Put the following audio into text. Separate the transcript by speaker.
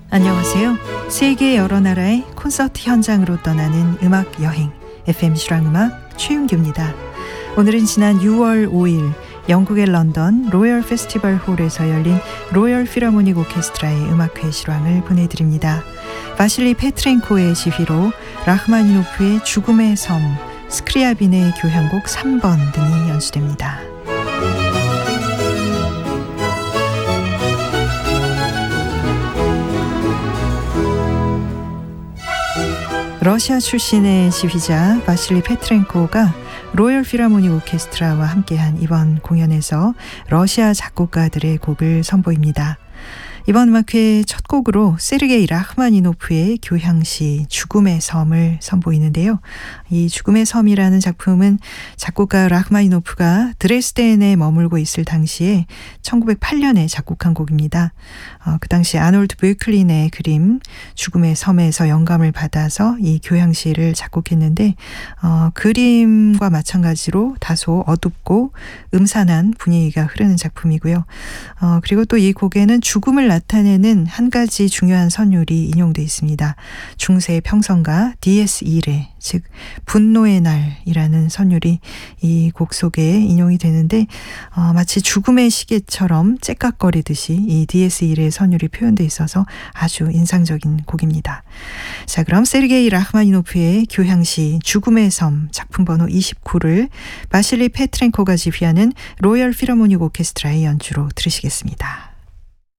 Speaker 1: 안녕하세요. 세계 여러 나라의 콘서트 현장으로 떠나는 음악 여행 FM 실황음악 최윤규입니다. 오늘은 지난 6월 5일 영국의 런던 로열 페스티벌 홀에서 열린 로열 필하모닉 오케스트라의 음악회 실황을 보내드립니다. 바실리 페트렌코의 지휘로 라흐마니노프의 죽음의 섬, 스크리아빈의 교향곡 3번 등이 연주됩니다. 러시아 출신의 지휘자 바실리 페트렌코가 로열 필하모닉 오케스트라와 함께한 이번 공연에서 러시아 작곡가들의 곡을 선보입니다. 이번 음악회 첫 곡으로 세르게이 라흐마니노프의 교향시 죽음의 섬을 선보이는데요. 이 죽음의 섬이라는 작품은 작곡가 라흐마니노프가 드레스덴에 머물고 있을 당시에 1908년에 작곡한 곡입니다. 그 당시 아놀드 베클린의 그림 죽음의 섬에서 영감을 받아서 이 교향시를 작곡했는데 그림과 마찬가지로 다소 어둡고 음산한 분위기가 흐르는 작품이고요. 그리고 또 이 곡에는 죽음을 나타내는 한 가지 중요한 선율이 인용되어 있습니다. 중세 평성가 디에스 이레, 즉 분노의 날이라는 선율이 이 곡 속에 인용이 되는데 마치 죽음의 시계처럼 째깍거리듯이 이 디에스 이레의 선율이 표현되어 있어서 아주 인상적인 곡입니다. 자, 그럼 세르게이 라흐마니노프의 교향시 죽음의 섬 작품 번호 29를 바실리 페트렌코가 지휘하는 로열 필하모닉 오케스트라의 연주로 들으시겠습니다.